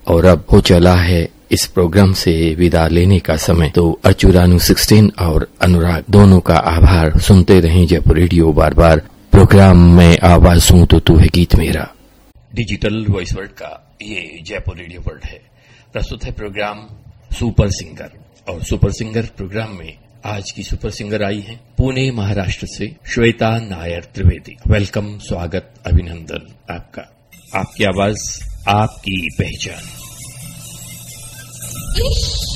और अब हो चला है इस प्रोग्राम से विदा लेने का समय। तो अर्चुरानु 16 और अनुराग दोनों का आभार। सुनते रहें जयपुर रेडियो बार बार। प्रोग्राम में आवाज सुन तो तू है गीत मेरा। डिजिटल वॉइस वर्ल्ड का ये जयपुर रेडियो वर्ल्ड है। प्रस्तुत है प्रोग्राम सुपर सिंगर, और सुपर सिंगर प्रोग्राम में आज की सुपर सिंगर आई है पुणे महाराष्ट्र से श्वेता नायर त्रिवेदी। वेलकम, स्वागत, अभिनंदन आपका। आपकी आवाज, आपकी पहचान।